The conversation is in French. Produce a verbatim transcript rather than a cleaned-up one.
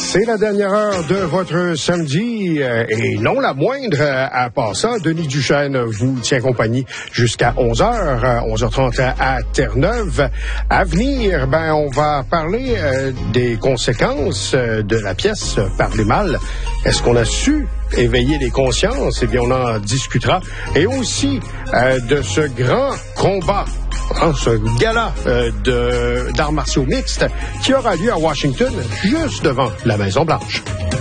C'est la dernière heure de votre samedi, euh, et non la moindre. Euh, à part ça, Denis Duchesne vous tient compagnie jusqu'à onze heures, euh, onze heures trente à Terre-Neuve. À venir, ben, on va parler euh, des conséquences euh, de la pièce euh, Parler mal. Est-ce qu'on a su éveiller les consciences? Eh bien, on en discutera. Et aussi euh, de ce grand combat, hein, ce gala euh, de, d'arts martiaux mixtes qui aura lieu à Washington, juste devant la Maison-Blanche.